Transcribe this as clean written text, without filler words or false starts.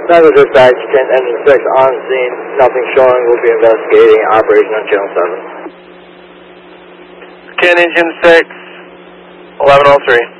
Medical dispatch, 10 engine 6 on scene, nothing showing, we'll be investigating operation on channel 7. 10 engine 6, 1103.